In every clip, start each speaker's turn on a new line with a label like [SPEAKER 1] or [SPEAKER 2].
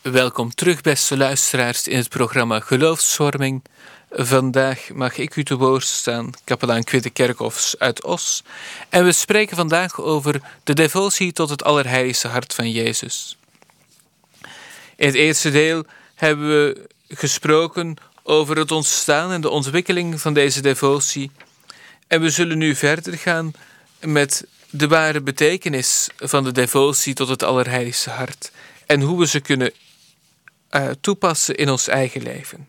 [SPEAKER 1] Welkom terug, beste luisteraars, in het programma Geloofsvorming. Vandaag mag ik u te woord staan, kapelaan Quitte Kerkhoffs uit Os. En we spreken vandaag over de devotie tot het Allerheiligste Hart van Jezus. In het eerste deel hebben we gesproken over het ontstaan en de ontwikkeling van deze devotie. En we zullen nu verder gaan met de ware betekenis van de devotie tot het Allerheiligste Hart en hoe we ze kunnen toepassen in ons eigen leven.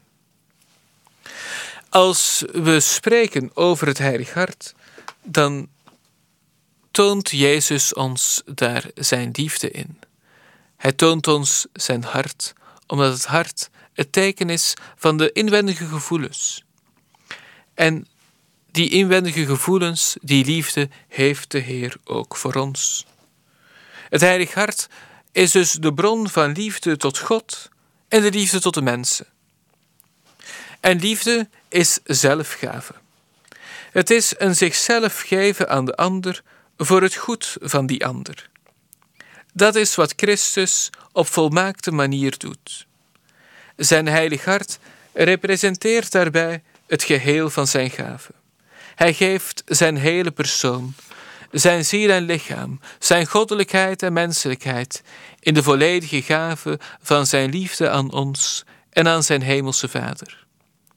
[SPEAKER 1] Als we spreken over het Heilig Hart, dan toont Jezus ons daar zijn liefde in. Hij toont ons zijn hart, omdat het hart het teken is van de inwendige gevoelens. En die inwendige gevoelens, die liefde, heeft de Heer ook voor ons. Het Heilig Hart is dus de bron van liefde tot God en de liefde tot de mensen. En liefde is zelfgave. Het is een zichzelf geven aan de ander voor het goed van die ander. Dat is wat Christus op volmaakte manier doet. Zijn Heilig Hart representeert daarbij het geheel van zijn gave. Hij geeft zijn hele persoon, zijn ziel en lichaam, zijn goddelijkheid en menselijkheid in de volledige gave van zijn liefde aan ons en aan zijn hemelse Vader.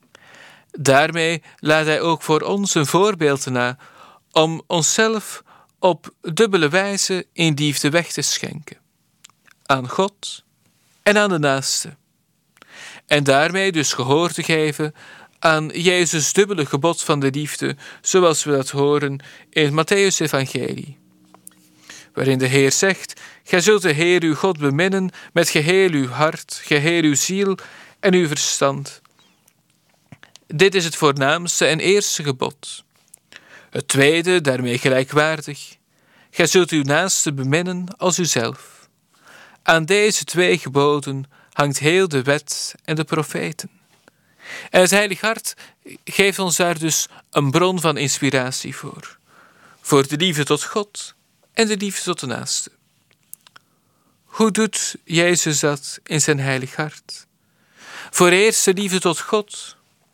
[SPEAKER 1] Daarmee laat hij ook voor ons een voorbeeld na om onszelf op dubbele wijze in liefde weg te schenken. Aan God en aan de naaste. En daarmee dus gehoor te geven aan Jezus' dubbele gebod van de liefde, zoals we dat horen in het Mattheüs-evangelie. Waarin de Heer zegt: gij zult de Heer uw God beminnen met geheel uw hart, geheel uw ziel en uw verstand. Dit is het voornaamste en eerste gebod. Het tweede, daarmee gelijkwaardig: gij zult uw naaste beminnen als uzelf. Aan deze twee geboden hangt heel de wet en de profeten. En het Heilig Hart geeft ons daar dus een bron van inspiratie voor. Voor de liefde tot God en de liefde tot de naaste. Hoe doet Jezus dat in zijn Heilig Hart? Voor eerst de liefde tot God.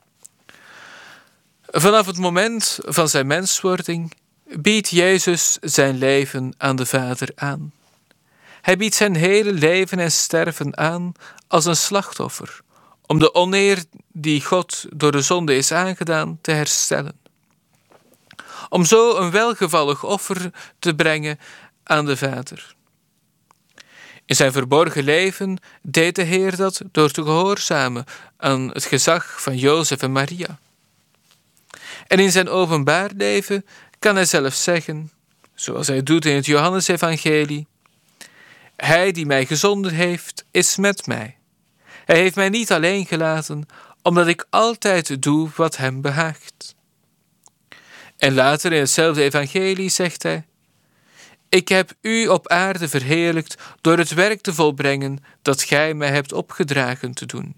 [SPEAKER 1] Vanaf het moment van zijn menswording biedt Jezus zijn leven aan de Vader aan. Hij biedt zijn hele leven en sterven aan als een slachtoffer, om de oneer die God door de zonde is aangedaan te herstellen. Om zo een welgevallig offer te brengen aan de Vader. In zijn verborgen leven deed de Heer dat door te gehoorzamen aan het gezag van Jozef en Maria. En in zijn openbaar leven kan hij zelf zeggen, zoals hij doet in het Johannes-evangelie: hij die mij gezonden heeft, is met mij. Hij heeft mij niet alleen gelaten, omdat ik altijd doe wat hem behaagt. En later in hetzelfde evangelie zegt hij: ik heb u op aarde verheerlijkt door het werk te volbrengen dat gij mij hebt opgedragen te doen.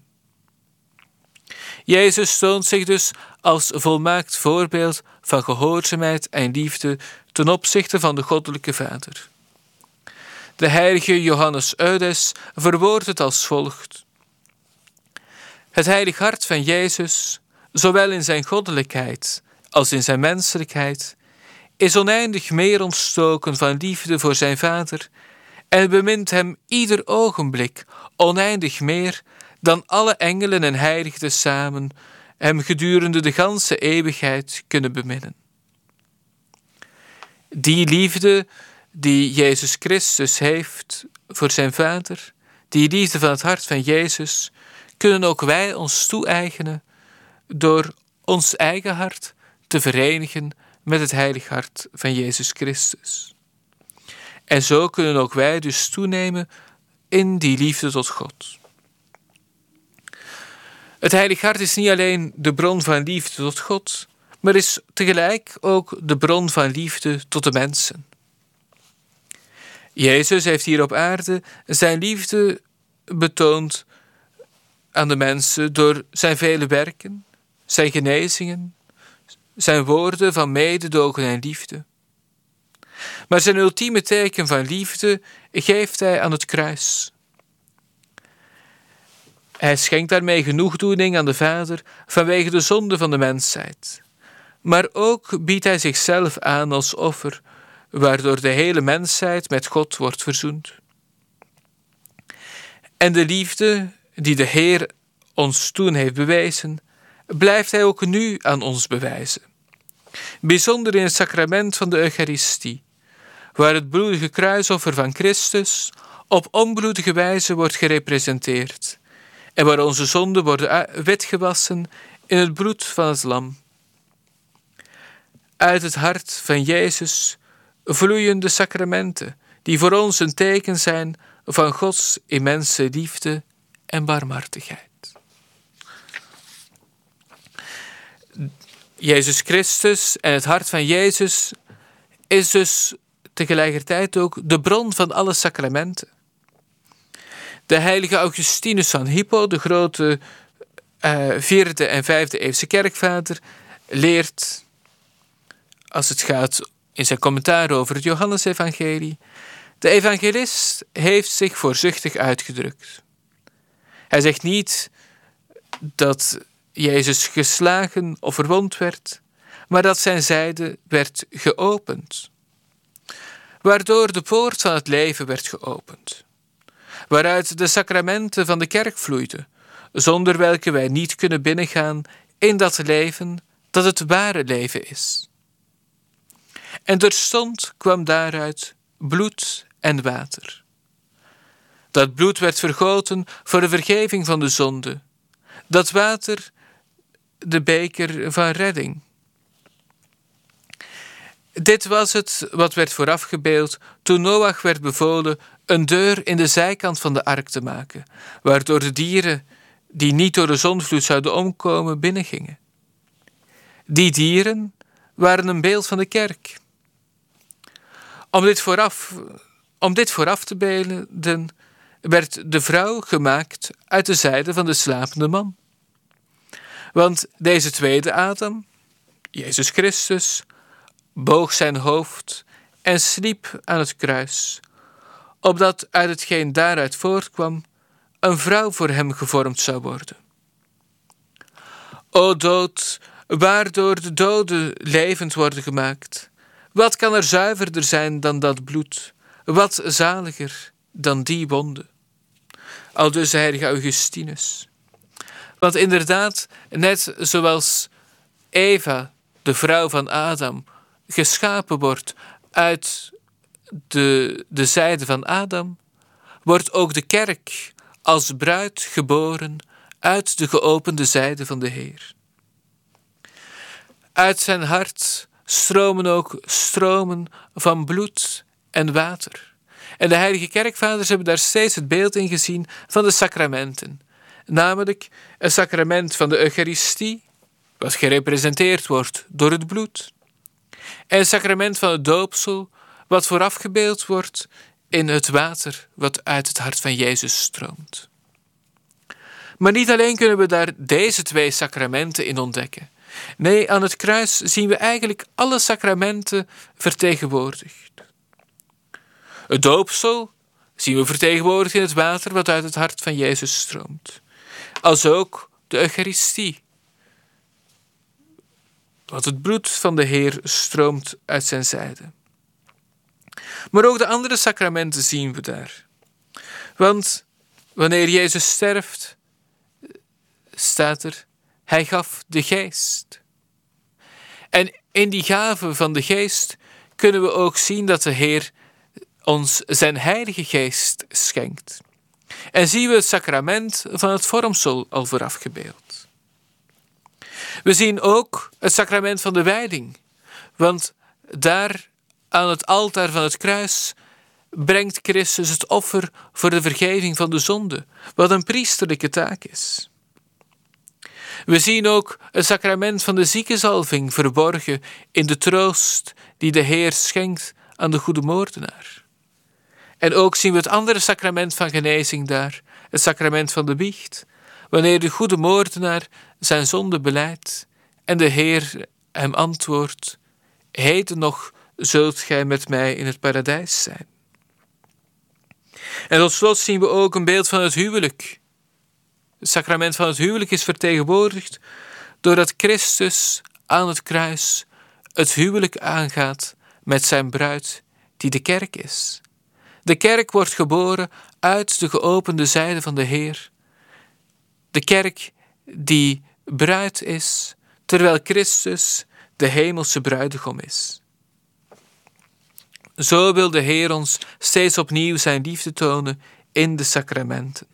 [SPEAKER 1] Jezus toont zich dus als volmaakt voorbeeld van gehoorzaamheid en liefde ten opzichte van de goddelijke Vader. De heilige Johannes Eudes verwoordt het als volgt: het Heilig Hart van Jezus, zowel in zijn goddelijkheid als in zijn menselijkheid, is oneindig meer ontstoken van liefde voor zijn Vader en bemint hem ieder ogenblik oneindig meer dan alle engelen en heiligen samen hem gedurende de ganse eeuwigheid kunnen beminnen. Die liefde die Jezus Christus heeft voor zijn Vader, die liefde van het hart van Jezus, kunnen ook wij ons toe-eigenen door ons eigen hart te verenigen met het Heilig Hart van Jezus Christus. En zo kunnen ook wij dus toenemen in die liefde tot God. Het Heilig Hart is niet alleen de bron van liefde tot God, maar is tegelijk ook de bron van liefde tot de mensen. Jezus heeft hier op aarde zijn liefde betoond aan de mensen door zijn vele werken, zijn genezingen, zijn woorden van mededogen en liefde. Maar zijn ultieme teken van liefde geeft hij aan het kruis. Hij schenkt daarmee genoegdoening aan de Vader vanwege de zonde van de mensheid. Maar ook biedt hij zichzelf aan als offer, waardoor de hele mensheid met God wordt verzoend. En de liefde die de Heer ons toen heeft bewezen, blijft hij ook nu aan ons bewijzen. Bijzonder in het sacrament van de Eucharistie, waar het bloedige kruisoffer van Christus op onbloedige wijze wordt gerepresenteerd en waar onze zonden worden witgewassen in het bloed van het lam. Uit het hart van Jezus vloeien de sacramenten, die voor ons een teken zijn van Gods immense liefde en barmhartigheid. Jezus Christus en het hart van Jezus is dus tegelijkertijd ook de bron van alle sacramenten. De heilige Augustinus van Hippo, de grote 4e en 5e eeuwse kerkvader, leert, als het gaat in zijn commentaar over het Johannesevangelie, de evangelist heeft zich voorzichtig uitgedrukt. Hij zegt niet dat Jezus geslagen of verwond werd, maar dat zijn zijde werd geopend, waardoor de poort van het leven werd geopend, waaruit de sacramenten van de kerk vloeiden, zonder welke wij niet kunnen binnengaan in dat leven dat het ware leven is. En terstond kwam daaruit bloed en water. Dat bloed werd vergoten voor de vergeving van de zonde, dat water de beker van redding. Dit was het wat werd voorafgebeeld toen Noach werd bevolen een deur in de zijkant van de ark te maken, waardoor de dieren die niet door de zondvloed zouden omkomen binnengingen. Die dieren waren een beeld van de kerk. Om dit vooraf te beelden, werd de vrouw gemaakt uit de zijde van de slapende man. Want deze tweede Adam, Jezus Christus, boog zijn hoofd en sliep aan het kruis, opdat uit hetgeen daaruit voortkwam een vrouw voor hem gevormd zou worden. O dood, waardoor de doden levend worden gemaakt, wat kan er zuiverder zijn dan dat bloed? Wat zaliger dan die wonde? Aldus de heilige Augustinus. Want inderdaad, net zoals Eva, de vrouw van Adam, geschapen wordt uit de zijde van Adam, wordt ook de kerk als bruid geboren uit de geopende zijde van de Heer. Uit zijn hart stromen ook stromen van bloed en water. En de heilige kerkvaders hebben daar steeds het beeld in gezien van de sacramenten. Namelijk een sacrament van de Eucharistie, wat gerepresenteerd wordt door het bloed. En het sacrament van het doopsel, wat voorafgebeeld wordt in het water wat uit het hart van Jezus stroomt. Maar niet alleen kunnen we daar deze twee sacramenten in ontdekken. Nee, aan het kruis zien we eigenlijk alle sacramenten vertegenwoordigd. Het doopsel zien we vertegenwoordigd in het water wat uit het hart van Jezus stroomt. Als ook de Eucharistie, want het bloed van de Heer stroomt uit zijn zijde. Maar ook de andere sacramenten zien we daar. Want wanneer Jezus sterft, staat er, hij gaf de geest. En in die gave van de geest kunnen we ook zien dat de Heer ons zijn heilige geest schenkt. En zien we het sacrament van het vormsel al voorafgebeeld. We zien ook het sacrament van de wijding, want daar aan het altaar van het kruis brengt Christus het offer voor de vergeving van de zonde, wat een priesterlijke taak is. We zien ook het sacrament van de ziekenzalving verborgen in de troost die de Heer schenkt aan de goede moordenaar. En ook zien we het andere sacrament van genezing daar, het sacrament van de biecht, wanneer de goede moordenaar zijn zonde belijdt en de Heer hem antwoordt, heden nog zult gij met mij in het paradijs zijn. En tot slot zien we ook een beeld van het huwelijk, Het sacrament van het huwelijk is vertegenwoordigd doordat Christus aan het kruis het huwelijk aangaat met zijn bruid, die de kerk is. De kerk wordt geboren uit de geopende zijde van de Heer. De kerk die bruid is, terwijl Christus de hemelse bruidegom is. Zo wil de Heer ons steeds opnieuw zijn liefde tonen in de sacramenten.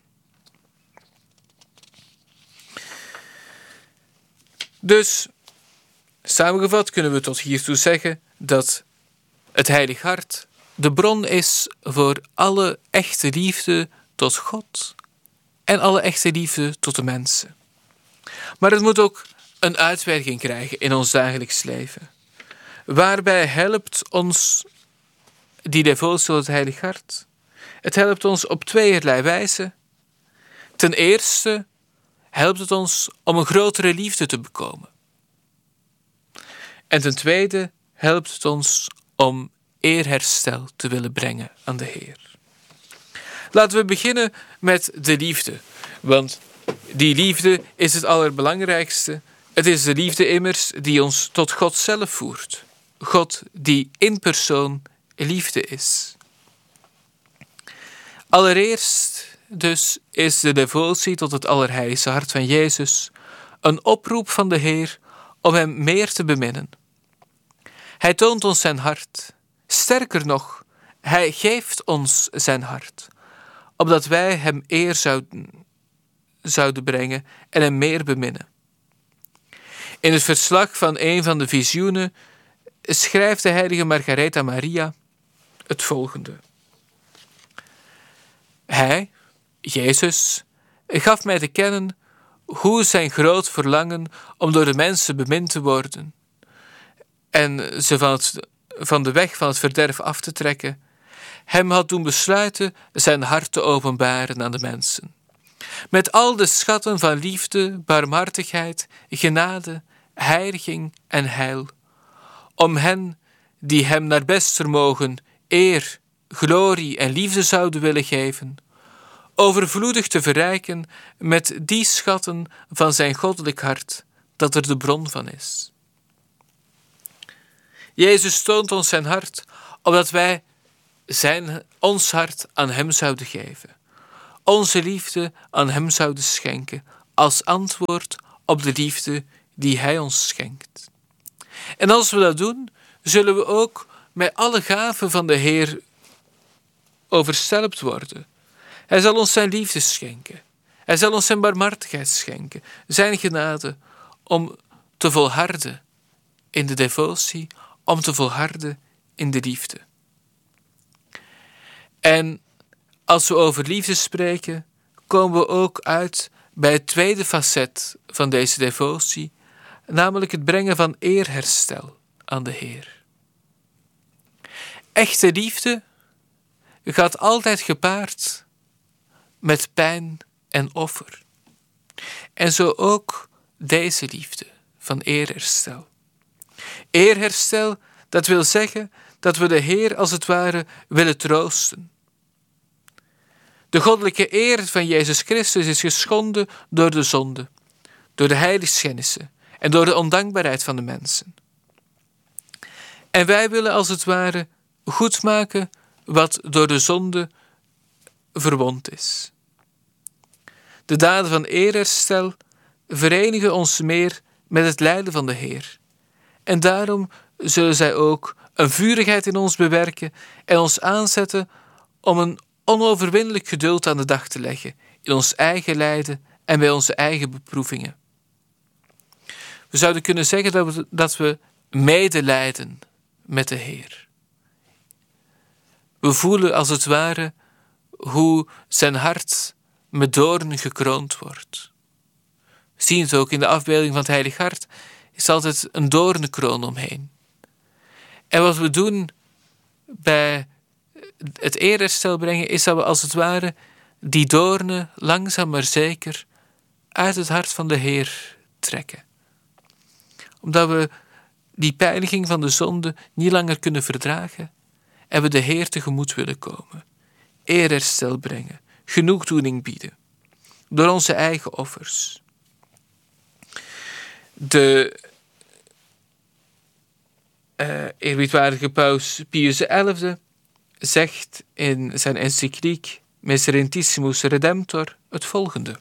[SPEAKER 1] Dus, samengevat kunnen we tot hiertoe zeggen dat het Heilig Hart de bron is voor alle echte liefde tot God en alle echte liefde tot de mensen. Maar het moet ook een uitwerking krijgen in ons dagelijks leven. Waarbij helpt ons die devotie tot het Heilig Hart? Het helpt ons op tweeërlei wijze. Ten eerste helpt het ons om een grotere liefde te bekomen. En ten tweede helpt het ons om eerherstel te willen brengen aan de Heer. Laten we beginnen met de liefde, want die liefde is het allerbelangrijkste. Het is de liefde immers die ons tot God zelf voert. God die in persoon liefde is. Allereerst dus is de devotie tot het Allerheiligste Hart van Jezus een oproep van de Heer om Hem meer te beminnen. Hij toont ons zijn hart. Sterker nog, Hij geeft ons zijn hart, opdat wij Hem eer zouden brengen en Hem meer beminnen. In het verslag van een van de visioenen schrijft de heilige Margaretha Maria het volgende. Hij, Jezus, gaf mij te kennen hoe zijn groot verlangen om door de mensen bemind te worden en ze van de weg van het verderf af te trekken, hem had doen besluiten zijn hart te openbaren aan de mensen. Met al de schatten van liefde, barmhartigheid, genade, heiliging en heil, om hen die hem naar best vermogen eer, glorie en liefde zouden willen geven, overvloedig te verrijken met die schatten van zijn goddelijk hart, dat er de bron van is. Jezus toont ons zijn hart, opdat wij ons hart aan hem zouden geven. Onze liefde aan hem zouden schenken, als antwoord op de liefde die hij ons schenkt. En als we dat doen, zullen we ook met alle gaven van de Heer overstelpt worden. Hij zal ons zijn liefde schenken. Hij zal ons zijn barmhartigheid schenken, zijn genade, om te volharden in de devotie, om te volharden in de liefde. En als we over liefde spreken, komen we ook uit bij het tweede facet van deze devotie, namelijk het brengen van eerherstel aan de Heer. Echte liefde gaat altijd gepaard met pijn en offer. En zo ook deze liefde van eerherstel. Eerherstel, dat wil zeggen dat we de Heer als het ware willen troosten. De goddelijke eer van Jezus Christus is geschonden door de zonde, door de heiligschennissen en door de ondankbaarheid van de mensen. En wij willen als het ware goedmaken wat door de zonde verwond is. De daden van eerherstel verenigen ons meer met het lijden van de Heer. En daarom zullen zij ook een vurigheid in ons bewerken en ons aanzetten om een onoverwinnelijk geduld aan de dag te leggen in ons eigen lijden en bij onze eigen beproevingen. We zouden kunnen zeggen dat we medelijden met de Heer. We voelen als het ware hoe zijn hart met doornen gekroond wordt. We zien het ook in de afbeelding van het Heilig Hart, is altijd een doornenkroon omheen. En wat we doen bij het eerherstel brengen, is dat we als het ware die doornen langzaam maar zeker uit het hart van de Heer trekken. Omdat we die pijniging van de zonde niet langer kunnen verdragen en we de Heer tegemoet willen komen. Eerherstel brengen, genoegdoening bieden. door onze eigen offers. De eerbiedwaardige paus Pius XI zegt in zijn encycliek Miserentissimus Redemptor het volgende: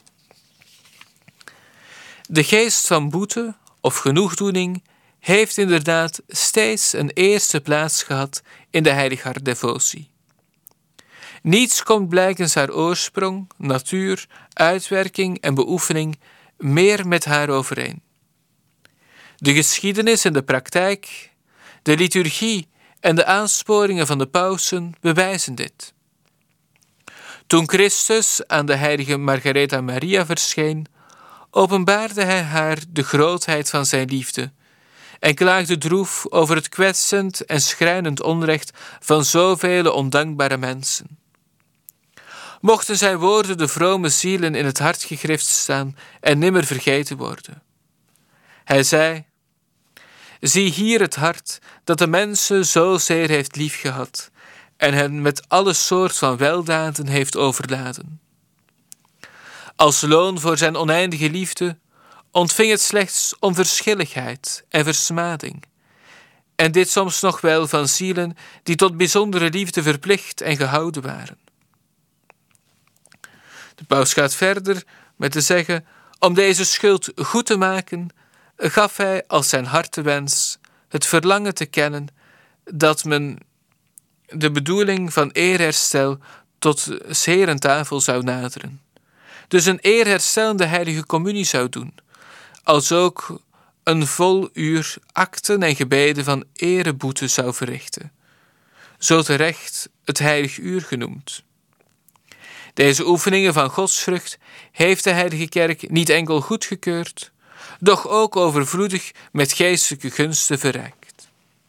[SPEAKER 1] de geest van boete of genoegdoening heeft inderdaad steeds een eerste plaats gehad in de heilighart-devotie. Niets komt blijkens haar oorsprong, natuur, uitwerking en beoefening meer met haar overeen. De geschiedenis en de praktijk, de liturgie en de aansporingen van de pausen bewijzen dit. Toen Christus aan de heilige Margaretha Maria verscheen, openbaarde hij haar de grootheid van zijn liefde en klaagde droef over het kwetsend en schrijnend onrecht van zoveel ondankbare mensen. Mochten zijn woorden de vrome zielen in het hart gegrift staan en nimmer vergeten worden. Hij zei: zie hier het hart dat de mensen zozeer heeft liefgehad en hen met alle soort van weldaden heeft overladen. Als loon voor zijn oneindige liefde ontving het slechts onverschilligheid en versmading, en dit soms nog wel van zielen die tot bijzondere liefde verplicht en gehouden waren. De paus gaat verder met te zeggen: om deze schuld goed te maken, gaf hij als zijn hartewens het verlangen te kennen dat men de bedoeling van eerherstel tot 's Heeren tafel zou naderen. Dus een eerherstellende heilige communie zou doen, als ook een vol uur akten en gebeden van ereboete zou verrichten. Zo terecht het heilig uur genoemd. Deze oefeningen van godsvrucht heeft de heilige kerk niet enkel goedgekeurd, doch ook overvloedig met geestelijke gunsten verrijkt.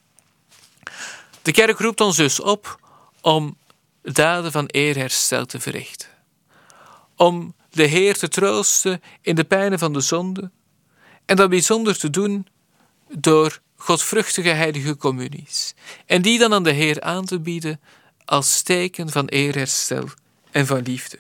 [SPEAKER 1] De kerk roept ons dus op om daden van eerherstel te verrichten, om de Heer te troosten in de pijnen van de zonde, en dat bijzonder te doen door godvruchtige heilige communies, en die dan aan de Heer aan te bieden als teken van eerherstel en van liefde.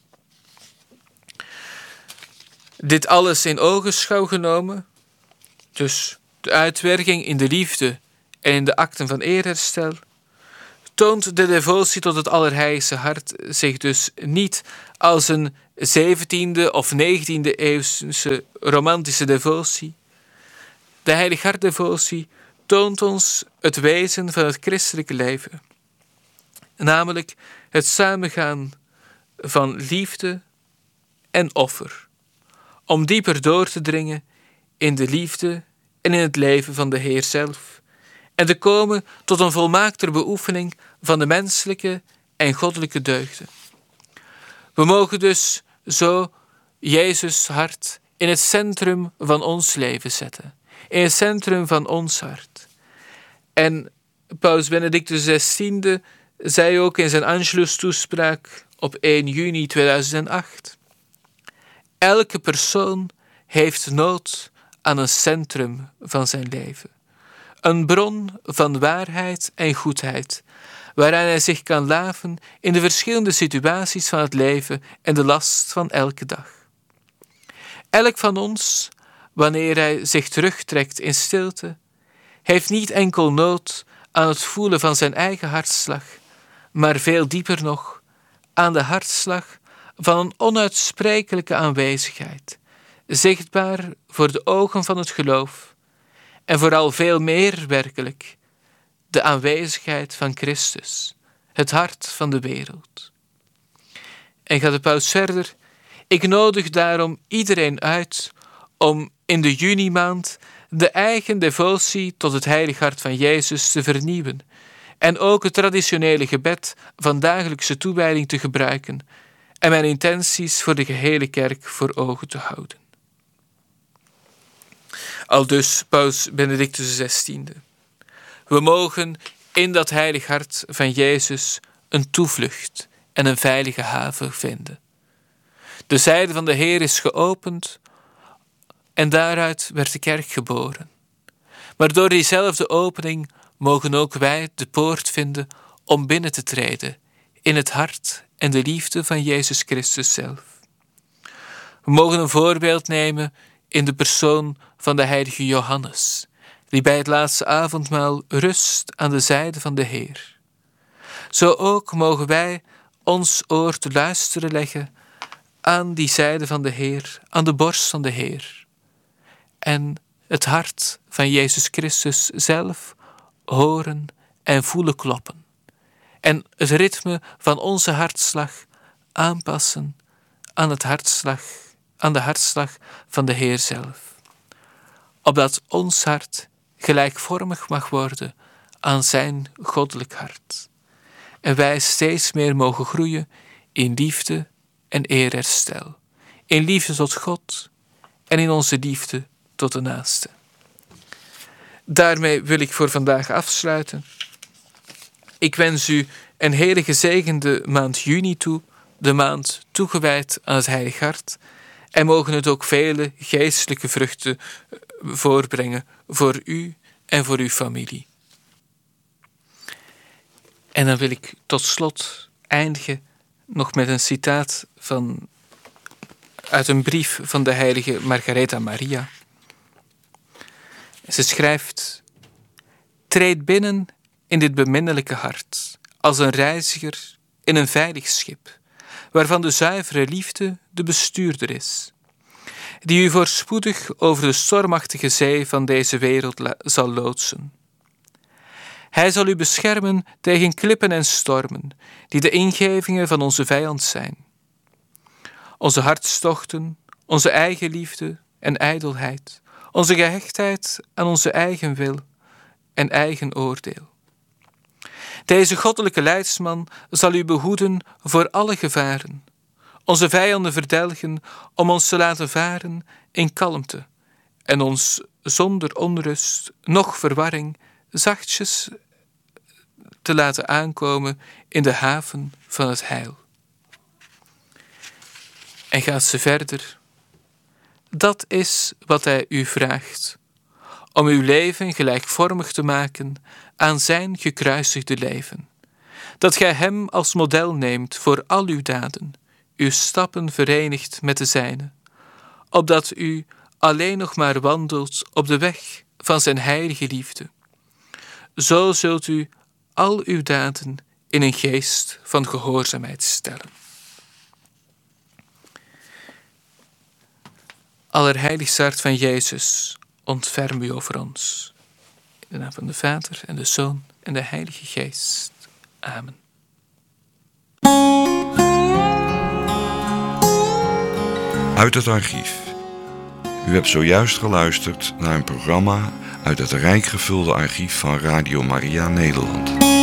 [SPEAKER 1] Dit alles in ogenschouw genomen, dus de uitwerking in de liefde en in de akten van eerherstel, toont de devotie tot het Allerheiligste Hart zich dus niet als een 17e of 19e eeuwse romantische devotie. De Heilig Hart-devotie toont ons het wezen van het christelijke leven, namelijk het samengaan van liefde en offer, om dieper door te dringen in de liefde en in het leven van de Heer zelf, en te komen tot een volmaakter beoefening van de menselijke en goddelijke deugden. We mogen dus zo Jezus' hart in het centrum van ons leven zetten, in het centrum van ons hart. En Paus Benedictus XVI zei ook in zijn Angelus-toespraak op 1 juni 2008: elke persoon heeft nood aan een centrum van zijn leven. Een bron van waarheid en goedheid, waaraan hij zich kan laven in de verschillende situaties van het leven en de last van elke dag. Elk van ons, wanneer hij zich terugtrekt in stilte, heeft niet enkel nood aan het voelen van zijn eigen hartslag, maar veel dieper nog aan de hartslag van een onuitsprekelijke aanwezigheid, zichtbaar voor de ogen van het geloof, en vooral veel meer werkelijk de aanwezigheid van Christus, het hart van de wereld. En gaat de paus verder: ik nodig daarom iedereen uit om in de junimaand de eigen devotie tot het heilig hart van Jezus te vernieuwen en ook het traditionele gebed van dagelijkse toewijding te gebruiken en mijn intenties voor de gehele kerk voor ogen te houden. Aldus Paus Benedictus XVI. We mogen in dat heilig hart van Jezus een toevlucht en een veilige haven vinden. De zijde van de Heer is geopend en daaruit werd de kerk geboren. Maar door diezelfde opening mogen ook wij de poort vinden om binnen te treden in het hart en de liefde van Jezus Christus zelf. We mogen een voorbeeld nemen in de persoon van de heilige Johannes, die bij het laatste avondmaal rust aan de zijde van de Heer. Zo ook mogen wij ons oor te luisteren leggen aan die zijde van de Heer, aan de borst van de Heer. En het hart van Jezus Christus zelf horen en voelen kloppen. En het ritme van onze hartslag aanpassen aan de hartslag van de Heer zelf. Opdat ons hart gelijkvormig mag worden aan zijn goddelijk hart. En wij steeds meer mogen groeien in liefde en eerherstel. In liefde tot God en in onze liefde tot de naaste. Daarmee wil ik voor vandaag afsluiten. Ik wens u een hele gezegende maand juni toe, de maand toegewijd aan het Heilig Hart. En mogen het ook vele geestelijke vruchten voorbrengen voor u en voor uw familie. En dan wil ik tot slot eindigen nog met een citaat uit een brief van de heilige Margaretha Maria. Ze schrijft: treed binnen in dit beminnelijke hart, als een reiziger in een veilig schip, waarvan de zuivere liefde de bestuurder is, die u voorspoedig over de stormachtige zee van deze wereld zal loodsen. Hij zal u beschermen tegen klippen en stormen, die de ingevingen van onze vijand zijn. Onze hartstochten, onze eigen liefde en ijdelheid, onze gehechtheid aan onze eigen wil en eigen oordeel. Deze goddelijke leidsman zal u behoeden voor alle gevaren, onze vijanden verdelgen om ons te laten varen in kalmte en ons zonder onrust, noch verwarring, zachtjes te laten aankomen in de haven van het heil. En gaat ze verder. Dat is wat hij u vraagt, om uw leven gelijkvormig te maken aan zijn gekruisigde leven. Dat gij hem als model neemt voor al uw daden, uw stappen verenigt met de zijne, opdat u alleen nog maar wandelt op de weg van zijn heilige liefde. Zo zult u al uw daden in een geest van gehoorzaamheid stellen. Allerheiligste hart van Jezus, ontferm u over ons. In de naam van de Vader en de Zoon en de Heilige Geest. Amen.
[SPEAKER 2] Uit het archief. U hebt zojuist geluisterd naar een programma uit het rijk gevulde archief van Radio Maria Nederland.